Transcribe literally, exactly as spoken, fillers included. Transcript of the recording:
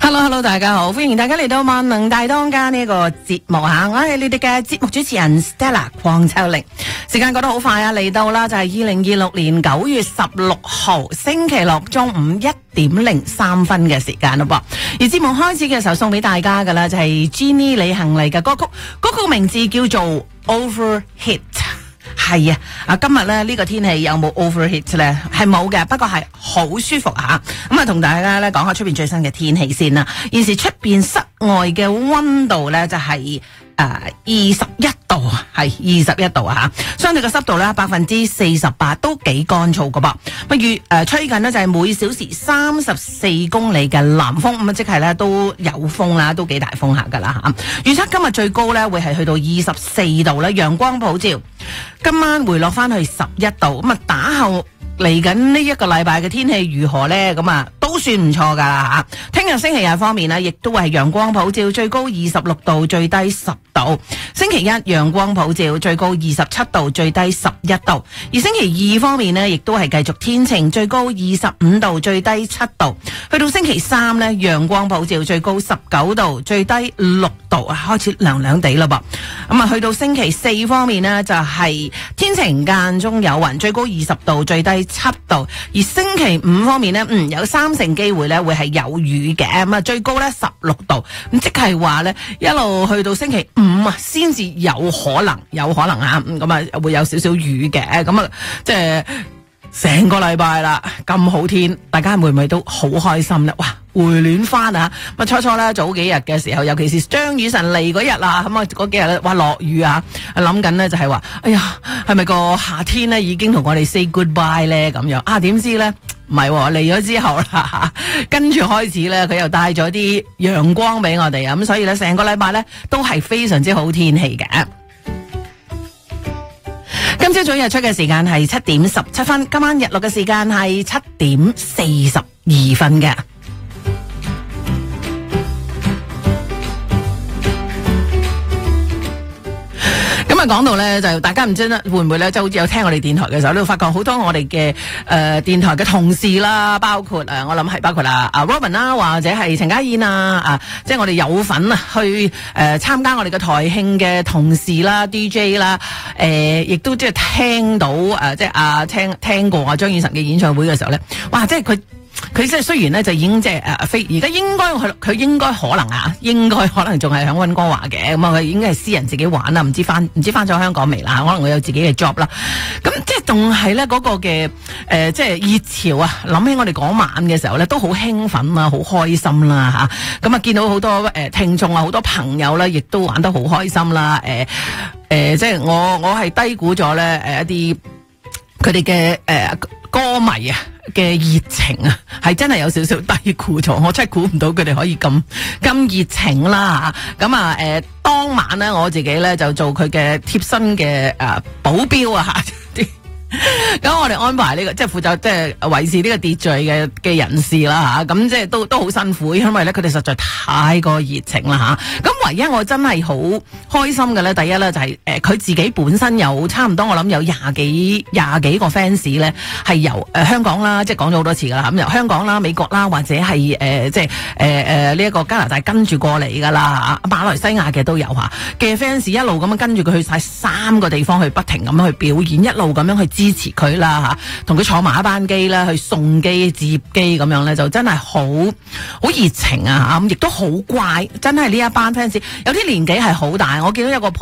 Hello Hello， 大家好，歡迎大家嚟到萬能大當家呢個節目吓，我係你哋嘅節目主持人 Stella 鄺秋玲。時間過得好快啊，嚟到啦就係二零二六年九月十六號星期六中午一點零三分嘅時間咯噃。而節目開始嘅時候送俾大家噶啦，就係 Jenny 李行麗嘅歌曲，歌曲名字叫做 Overheat。係啊，啊今日咧呢個天氣有冇 overheat 咧？係冇嘅，不過係好舒服吓。咁啊，同大家咧講下出邊最新嘅天氣先啦。現時出邊室外嘅溫度咧就係誒二十一度啊，係二十一度啊吓。相對嘅濕度咧百分之四十八，都幾乾燥噶噃。不如誒吹緊呢就係每小時三十四公里嘅南風，咁啊即係咧都有風啦，都幾大風下噶啦吓。預測今日最高咧會係去到二十四度咧，陽光普照。今晚回落翻去十一度，咁啊打後嚟緊呢一個禮拜嘅天氣如何呢？咁啊都算唔錯噶吓。聽日星期日方面呢，亦都係陽光普照，最高二十六度，最低十度。星期一陽光普照，最高二十七度，最低十一度。而星期二方面呢，亦都係繼續天晴，最高二十五度，最低七度。去到星期三呢，陽光普照，最高十九度，最低六度啊，開始涼涼地啦噃。咁啊，去到星期四方面呢，就係天晴間中有雲，最高二十度，最低七度。而星期五方面呢，嗯，有三成機會呢會係有雨嘅，咁啊最高呢十六度。咁即係話呢，一路去到星期五啊，先至有可能，有可能啊，咁啊會有少少雨嘅。咁啊，即係成個禮拜啦，咁好天，大家會唔會都好開心呢？哇！回暖翻啊！咁初初咧早幾日嘅時候，尤其是張雨神嚟嗰日啦，咁啊嗰幾日咧，哇落雨啊！諗緊咧就係話，哎呀，係咪個夏天咧已經同我哋 say goodbye 咧咁樣啊？點知咧唔係嚟咗之後啦，跟住開始咧佢又帶咗啲陽光俾我哋啊！咁所以咧成個禮拜咧都係非常之好天氣嘅。今朝早日出嘅時間係七點十七分，今晚日落嘅時間係七點四十二分嘅。咁啊，講到咧就大家唔知咧會唔會咧，就好似有聽我哋電台嘅時候，都會發覺好多我哋嘅誒電台嘅同事啦，包括誒我諗係包括啊啊 Robin 啦，或者係陳家燕啊啊，即係我哋有份啊去誒參加我哋嘅台慶嘅同事啦 D J 啦，誒亦都即係聽到誒即係啊聽聽過啊張雨晨嘅演唱會嘅時候咧，哇！即係佢。佢即係雖然咧就已經即係誒飛，而家應該佢佢應該可能啊，應該可能仲係響溫哥華嘅，咁啊佢應該係私人自己玩啦，唔知翻唔知翻咗香港未啦？可能佢有自己嘅 job 啦。咁即係仲係咧嗰個嘅誒、呃，即係熱潮啊！諗起我哋嗰晚嘅時候咧，都好興奮啊，好開心啦吓。咁啊見到好多誒、呃、聽眾啊，好多朋友咧，亦都玩得好開心啦。誒、呃、誒、呃，即係我我係低估咗咧誒一啲佢哋嘅誒歌迷啊嘅熱情啊，係真係有少少低估咗，我真係估唔到佢哋可以咁咁熱情啦吓。咁啊，誒、呃，當晚咧我自己咧就做佢嘅貼身嘅誒、呃、保鏢啊吓。咁我哋安排呢、這個即係負責即係維持呢個秩序嘅嘅人士啦吓，咁即係都都好辛苦，因為咧佢哋實在太過熱情啦吓。咁唯一我真係好開心嘅咧，第一咧就係誒佢自己本身有差唔多，我諗有廿幾廿幾個 fans 咧，係由誒、呃、香港啦，即係講咗好多次噶啦，咁由香港啦、美國啦，或者係誒、呃、即係誒誒呢一個加拿大跟住過嚟噶啦吓，馬來西亞嘅都有吓嘅 fans 一路咁樣跟住佢去晒三個地方去不停咁樣去表演，一路咁樣去支持佢啦吓，同佢坐埋一班機啦，去送機接機咁樣咧，就真係好好熱情啊吓，咁亦都好乖，真係呢一班 fans 有啲年紀係好大，我見到有個